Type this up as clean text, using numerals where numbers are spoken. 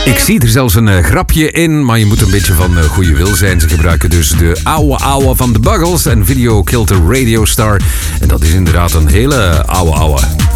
Ik zie er zelfs een grapje in, maar je moet een beetje van goede wil zijn. Ze gebruiken dus de ouwe van de Buggles en Video Killed the Radio Star. En dat is inderdaad een hele ouwe.